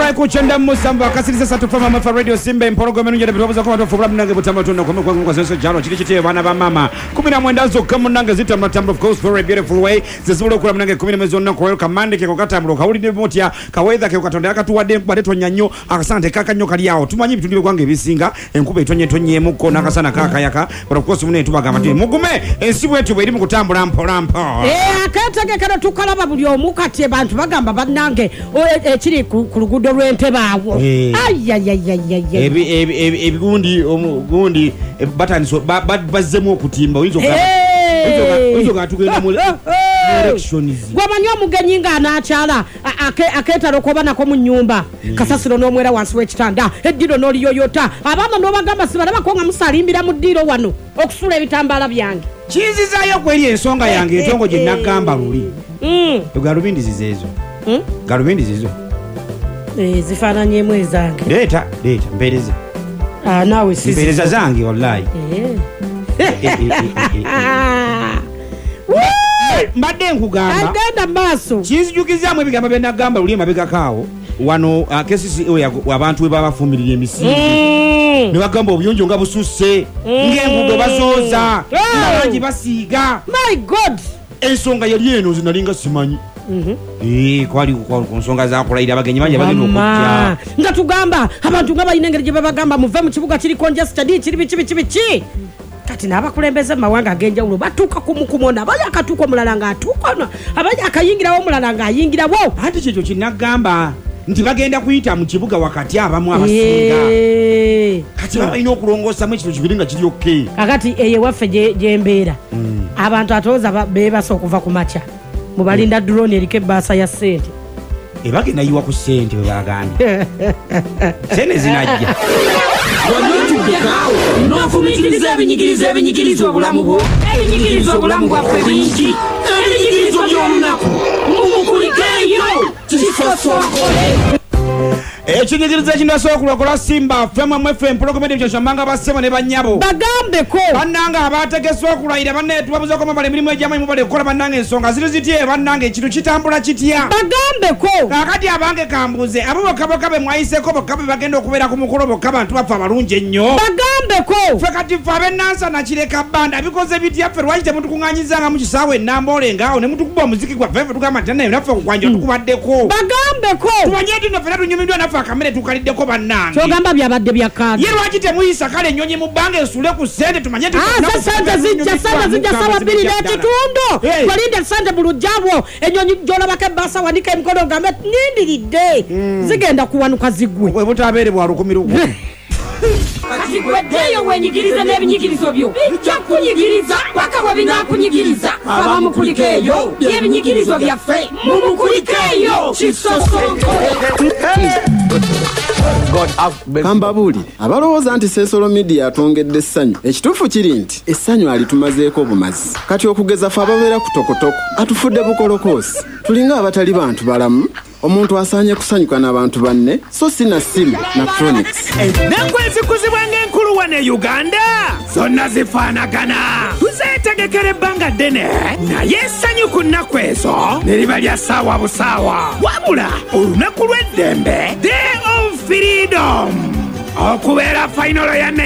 Alright, kuchenda musamba kasirisa satufama mafa radio Simba mporogo menu njere bitoboza kwa tofu club nange butamba tuna kwa senso jaro chiti bana ba mama 10 zo kama nange zita mtambo of course for a beautiful way zisulo kula nange 10 mezo nako kamande ke kokata mlo kauli ne motia kawaida ke kokatonda akatuwade badeto nyanyo akasante kaka nyoka lyao tumanyi bitundile kwange bisinga enkube itonye muko nakasana kaka yaka but of course mune tubaga mati mugume ensibu yetu bwe iri mukutambula mpolampo akatake kana tukalaba buli omukati abantu bagamba banange ekiri ku lugudo lw'ente baawo ebigundi bataniso bazzemu okutimba oyinza gatugenda mu elections gwamanyi omugenyi nga anakyala aketalo koba nako mu nnyumba kasasiro n'omwera wansi w'ekitanda eddiro n'oliyoyota abaana n'obagamba sibalabako nga musalimbira mu ddiro wano okusula ebitambaala byange kinzizayo kweri ensonga yange entongo gye nagamba luli galubindi zizeezo galubindi zizo zifaananyemu ezange leeta mpeereza naawe mpeereza zange wallahi mbadde nkugamba agenda maaso kinzijukizaamu ebigambo bye nagamba luli emabegakaawo wano kesisi abantu we babafumirira emisingi ne bagamba obuyonjo nga bususse ng'enguudo bazooza nalangi basiiga my god ensonga yali eno zinalinga simanyi kwali ku nsonga zakulayira abagenyi bangi bagenda okujja nga tugamba abantu nga balina engeri gye babagamba muve mu kibuga kiri congested kiri biki kati n'abakulembeze mawanga ag'enjawulo batuuka kumukumona abali akatuuka omulala ng'atuuka abali akayingirawo omulala ng'ayingirawo anti kyekyo kinagamba nti bagenda kuyita mu kibuga wakati abamu abasinga kati balina okulongoosamu ekiro kibiri nga kiri okke akati eyewaffe gyembeera abantu atooza beebasa okuva ku makya mubalinda drone eriko ebbaasa ya ssente ebagenda yiwa ku ssente bwe bagambye sente zinajja wanyotugekaawo n'ofumikiriza ebinyigiriza obulamu bwo ebinyigiriza obulamu bwaffe bingi ebinyigirizo by'olunaku mumukulikeeyo kisosokole ekinyigiriza kino asobola Simba FM program ebyoshamanga basema ne banyabo bagambeko bannanga abategese okulayira banne tubabuza ko mabale emirimu ejyamu mubale kola bannanga ensonga ziri zitye bannanga ekintu kitambula kitya bagambeko kakati abange kambuze abo bokabe mwayiseko bokabe bagenda okubeera ku mukolo bokabe abantu bafa balungi ennyo bagambeko fe kati fe ab'ennansa nakireka bbanda bikoze bitya ffe lwaki temutukuŋŋanyizanga mu kisaawe ennambole ngaawo ne mutukuba omuziki gwaffe ffe tugamba nti naye naffe okukwanja tukubaddeko bagambeko tumanye nti nno fena tunyumiddwa naffe akamere tukaliddeko bannange kyogamba byabadde byakkaadi ye lwaki temuyisa kale ennyonyi mu bbanga esule ku ssente tumanye sente zijja sawa bbiri n'ekitundu walinde sente mu lujjabwo ennyonyi gy'olabako ebbaasa wanika emikono ngambe nindiridde zigenda kuwanuka zigwe bwe butabeere bwa lukumi kati gweddeeyo wenyigiriza n'ebinyigirizo byo bijja kunyigiriza paka bwe binaakunyigiriza abamukulikeeyo ebinyigirizo byaffe mumukulikeeyo kisosokole kambabuulire abalowooza nti Sensolo Media atwongedde essanyu ekituufu kiri nti essanyu alitumazeeko obumazi kati okugeza ffe ababeera ku tokotoko atufudde bukolokoosi tulinga abatali bantu balamu omuntu asaanye kusanyuka n'abantu banne so si na simu na Chronics n'ekwezikuzibwa ng'enkulu wano e Uganda zonna zifaanagana tuzeetegekera ebbanga ddene naye essanyu ku nnaku ezo ne liba lya ssaawa busaawa wabula olunaku lw'eddembe Day of Freedom okubeera fayinolo ya